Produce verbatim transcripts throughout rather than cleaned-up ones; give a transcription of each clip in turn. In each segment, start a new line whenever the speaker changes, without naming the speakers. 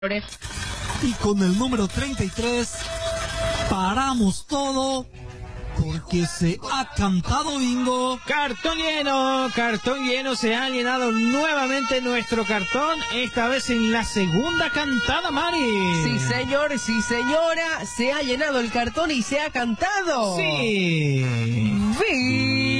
Y con el número treinta y tres paramos todo porque se ha cantado bingo.
Cartón lleno, cartón lleno, se ha llenado nuevamente nuestro cartón, esta vez en la segunda cantada, Mari.
Sí, señor, sí, señora, se ha llenado el cartón y se ha cantado.
Sí.
¡Bingo!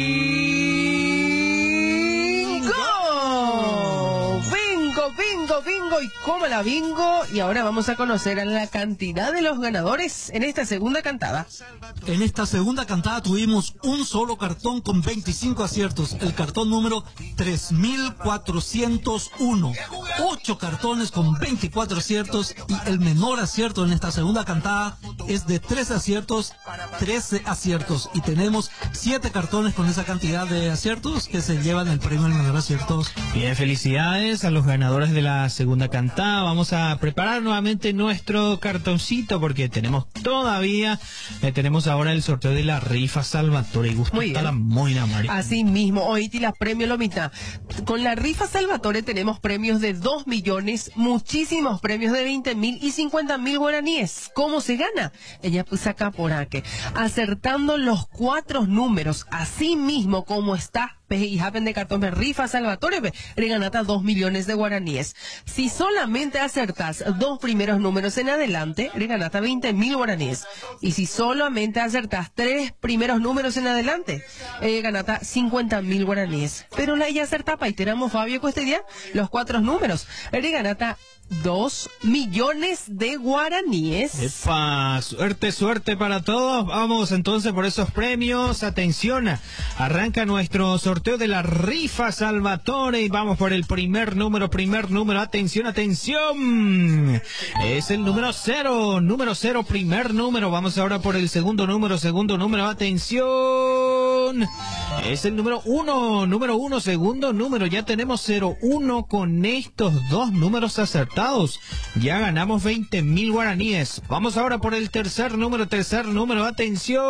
Bingo, bingo, bingo y cómo la bingo. Y ahora vamos a conocer a la cantidad de los ganadores en esta segunda cantada.
En esta segunda cantada tuvimos un solo cartón con veinticinco aciertos, el cartón número tres mil cuatrocientos uno. Ocho cartones con veinticuatro aciertos y el menor acierto en esta segunda cantada es de trece aciertos, trece aciertos. Y tenemos siete cartones con esa cantidad de aciertos que se llevan el premio al menor aciertos.
Bien, felicidades a los ganadores de la segunda cantada. Vamos a preparar nuevamente nuestro cartoncito porque tenemos todavía, eh, tenemos ahora el sorteo de la rifa Salvatore. Y gusto la moina, María.
Así mismo, hoy te la premio lo mitad. Con la rifa Salvatore tenemos premios de dos millones, muchísimos premios de veinte mil y cincuenta mil guaraníes. ¿Cómo se gana? Ella pues acá por aquí, acertando los cuatro números, así mismo como está y happen de cartón de rifa Salvatore, reganata dos millones de guaraníes. Si solamente acertas dos primeros números en adelante, reganata veinte mil guaraníes. Y si solamente acertas tres primeros números en adelante, eh, ganata cincuenta mil guaraníes. Pero la ella acerta paiteramo Fabio este día, los cuatro números, reganata dos millones de guaraníes.
¡Epa! Suerte, suerte para todos. Vamos entonces por esos premios. Atención, arranca nuestro sorteo de la rifa Salvatore y vamos por el primer número, primer número. Atención, atención. Es el número cero, número cero, primer número. Vamos ahora por el segundo número, segundo número. Atención. Es el número uno, número uno, segundo número. Ya tenemos cero uno con estos dos números acertados. Ya ganamos veinte mil guaraníes. Vamos ahora por el tercer número, tercer número. Atención.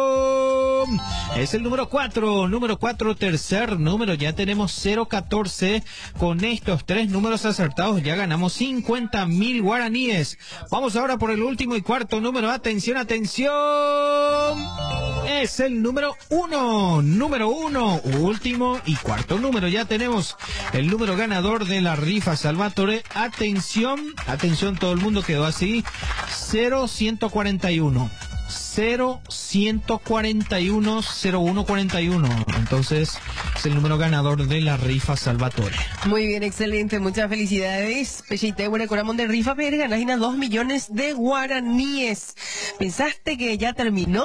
Es el número cuatro, número cuatro, tercer número. Ya tenemos cero catorce. Con estos tres números acertados ya ganamos cincuenta mil guaraníes. Vamos ahora por el último y cuarto número. Atención, atención. Es el número uno, número uno, último y cuarto número. Ya tenemos el número ganador de la rifa Salvatore. Atención, atención, todo el mundo quedó así. cero ciento cuarenta y uno. cero ciento cuarenta y uno, cero uno cuarenta y uno. Entonces es el número ganador de la rifa Salvatore.
Muy bien, excelente, muchas felicidades. Pecheite, buena coramón de rifa, pero ganas dos millones de guaraníes. ¿Pensaste que ya terminó?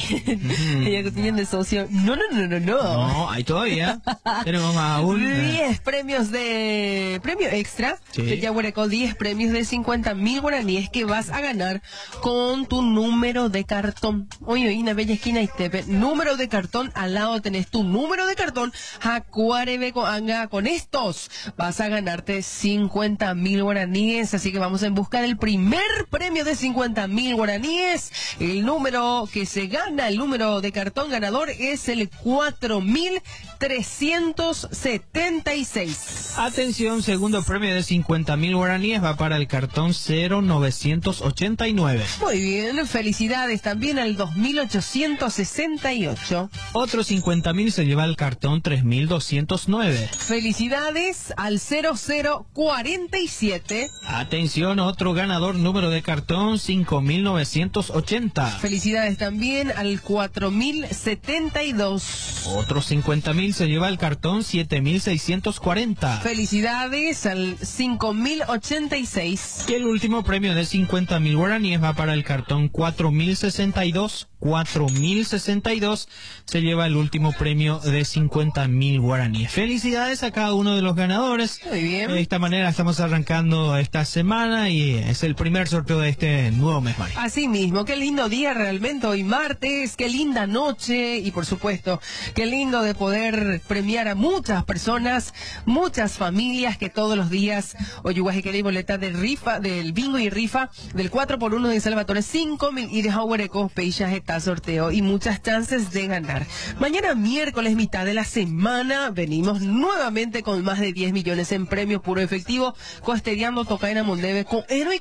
Mm. Ella que tienen de socio. No, no, no, no, no.
No, hay todavía. Tenemos aún
diez premios de premio extra. Sí. Ya con diez premios de cincuenta mil guaraníes que vas a ganar con tu número de cartón. Oye, oye, una bella esquina y te número de cartón, al lado tenés tu número de cartón. Jacuarebe con, con estos vas a ganarte cincuenta mil guaraníes. Así que vamos a buscar el primer premio de cincuenta mil guaraníes. El número que se gana, el número de cartón ganador es el cuatro mil trescientos setenta y seis.
Atención, segundo premio de cincuenta mil guaraníes va para el cartón cero novecientos ochenta y nueve.
Muy bien, felicidades también al dos mil ochocientos sesenta y ocho.
Otros cincuenta mil se lleva el cartón tres mil doscientos nueve.
Felicidades al cero cero cuarenta y siete.
Atención, otro ganador número de cartón cinco mil novecientos ochenta.
Felicidades también al cuatro mil setenta y dos.
Otros cincuenta mil se lleva el cartón siete mil seiscientos cuarenta.
Felicidades al cinco mil ochenta y seis.
Y el último premio de cincuenta mil guaraníes va para el cartón cuatro mil sesenta y dos. cuatro mil sesenta y dos se lleva el último premio de cincuenta mil guaraníes. Felicidades a cada uno de los ganadores.
Muy bien.
De esta manera estamos arrancando esta semana y es el primer sorteo de este nuevo mes, Mari.
Así mismo, qué lindo día realmente hoy martes, qué linda noche y por supuesto, qué lindo de poder premiar a muchas personas, muchas familias que todos los días oyuguaje que boleta de rifa, del bingo y rifa del cuatro por uno de Salvatore, cinco mil y de Hauereco, Peixas está sorteo y muchas chances de ganar. Mañana miércoles, mitad de la semana. semana venimos nuevamente con más de diez millones en premios puro efectivo, costeando Tocaina Mondeve con héroe